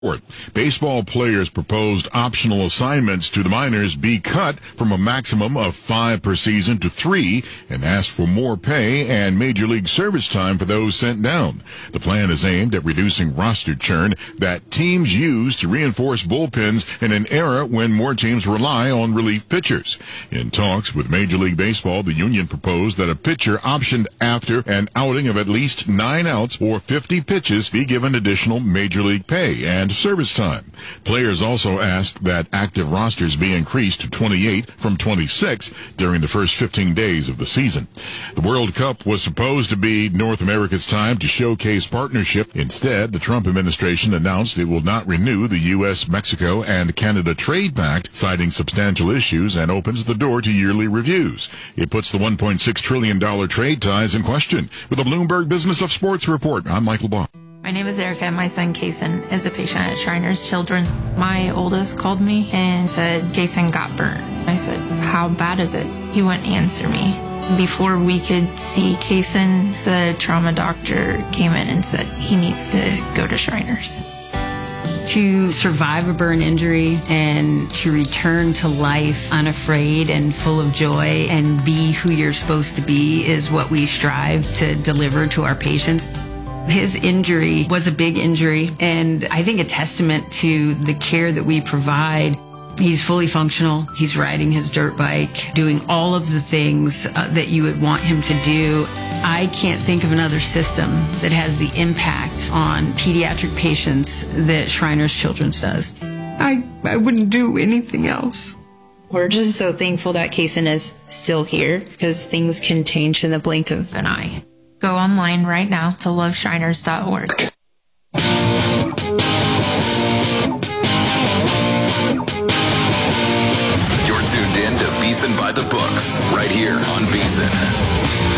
Baseball players proposed optional assignments to the minors be cut from a maximum of 5 per season to 3 and asked for more pay and major league service time for those sent down. The plan is aimed at reducing roster churn that teams use to reinforce bullpens in an era when more teams rely on relief pitchers. In talks with Major League Baseball, the union proposed that a pitcher optioned after an outing of at least 9 outs or 50 pitches be given additional major league pay and service time. Players also asked that active rosters be increased to 28 from 26 during the first 15 days of the season. The World Cup was supposed to be North America's time to showcase partnership. Instead, the Trump administration announced it will not renew the U.S., Mexico, and Canada Trade Pact, citing substantial issues, and opens the door to yearly reviews. It puts the $1.6 trillion trade ties in question. With a Bloomberg Business of Sports report, I'm Michael Baugh. My name is Erica, and my son, Kason, is a patient at Shriners Children. My oldest called me and said, Kason got burnt. I said, how bad is it? He wouldn't answer me. Before we could see Kason, the trauma doctor came in and said he needs to go to Shriners. To survive a burn injury and to return to life unafraid and full of joy and be who you're supposed to be is what we strive to deliver to our patients. His injury was a big injury, and I think a testament to the care that we provide. He's fully functional. He's riding his dirt bike, doing all of the things that you would want him to do. I can't think of another system that has the impact on pediatric patients that Shriners Children's does. I wouldn't do anything else. We're just so thankful that Kason is still here, because things can change in the blink of an eye. Go online right now to loveshriners.org. You're tuned in to VSiN by the Books, right here on VSiN.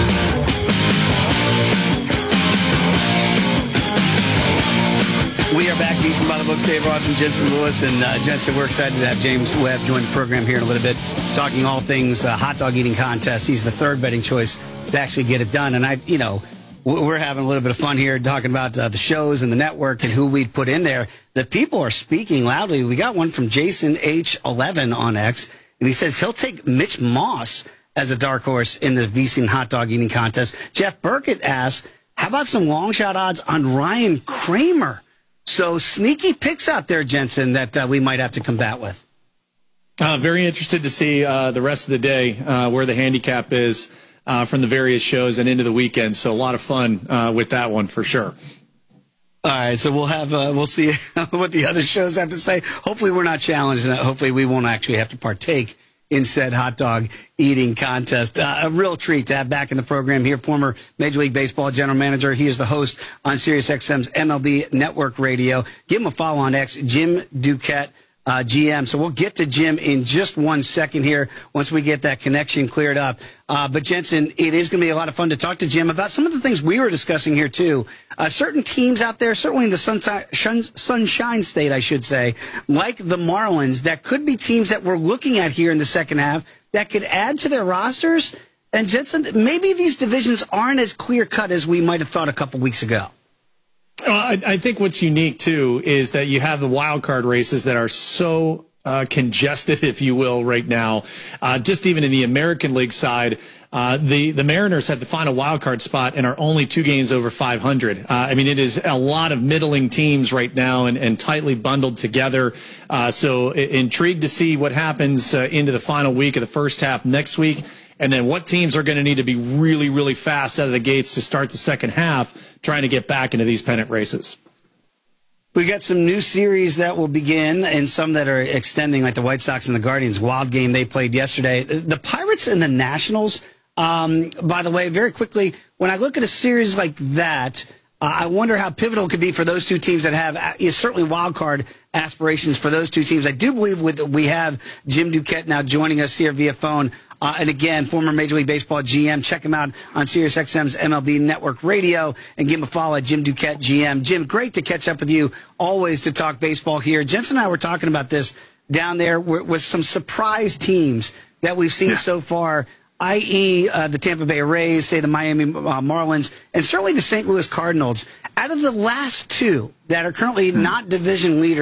We are back, VSiN by the Books. Dave Ross and Jensen Lewis. And Jensen, we're excited to have James Webb join the program here in a little bit, talking all things hot dog eating contest. He's the third betting choice to actually get it done. And we're having a little bit of fun here talking about the shows and the network and who we put in there. The people are speaking loudly. We got one from Jason H11 on X, and he says he'll take Mitch Moss as a dark horse in the VSiN hot dog eating contest. Jeff Burkett asks, how about some long shot odds on Ryan Kramer? So sneaky picks out there, Jensen, that we might have to combat with. Very interested to see the rest of the day where the handicap is from the various shows and into the weekend. So a lot of fun with that one for sure. All right, so we'll see what the other shows have to say. Hopefully we're not challenged, and hopefully we won't actually have to partake in said hot dog eating contest. A real treat to have back in the program here, former Major League Baseball general manager. He is the host on SiriusXM's MLB Network Radio. Give him a follow on X, Jim Duquette, GM. So we'll get to Jim in just 1 second here once we get that connection cleared up. But Jensen, it is going to be a lot of fun to talk to Jim about some of the things we were discussing here too. Certain teams out there, certainly in the Sunshine State, I should say, like the Marlins, that could be teams that we're looking at here in the second half that could add to their rosters. And Jensen, maybe these divisions aren't as clear cut as we might have thought a couple weeks ago. I think what's unique, too, is that you have the wild card races that are so congested, if you will, right now. Just even in the American League side, the Mariners have the final wild card spot and are only 2 games over 500. I mean, it is a lot of middling teams right now and tightly bundled together. So intrigued to see what happens into the final week of the first half next week. And then what teams are going to need to be really, really fast out of the gates to start the second half, trying to get back into these pennant races. We got some new series that will begin and some that are extending, like the White Sox and the Guardians. Wild game they played yesterday. The Pirates and the Nationals, by the way, very quickly, when I look at a series like that, I wonder how pivotal it could be for those two teams that have certainly wild card aspirations for those two teams. I do believe we have Jim Duquette now joining us here via phone. And again, former Major League Baseball GM. Check him out on SiriusXM's MLB Network Radio and give him a follow at Jim Duquette GM. Jim, great to catch up with you. Always to talk baseball here. Jensen and I were talking about this down there with some surprise teams that we've seen so far. i.e. The Tampa Bay Rays, say the Miami Marlins, and certainly the St. Louis Cardinals. Out of the last two that are currently not division leaders,